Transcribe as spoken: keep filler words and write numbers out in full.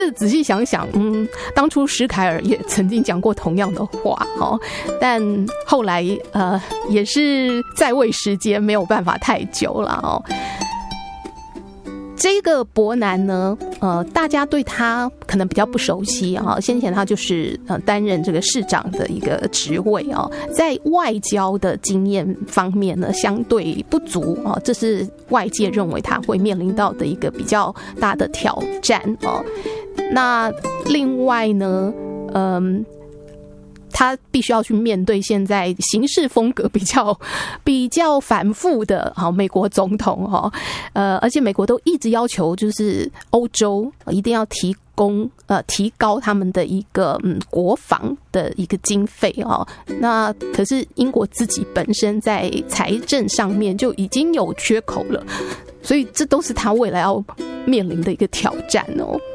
仔细想想，嗯，当初施凯尔也曾经讲过同样的话，哦，但后来呃也是在位时间没有办法太久了哦。这个伯南呢，呃，大家对他可能比较不熟悉啊。先前他就是呃担任这个市长的一个职位啊，在外交的经验方面呢，相对不足啊，这是外界认为他会面临到的一个比较大的挑战啊。那另外呢，嗯。他必须要去面对现在行事风格比较比较反复的好美国总统哈，呃，而且美国都一直要求就是欧洲一定要提供呃提高他们的一个嗯国防的一个经费哦。那可是英国自己本身在财政上面就已经有缺口了，所以这都是他未来要面临的一个挑战哦。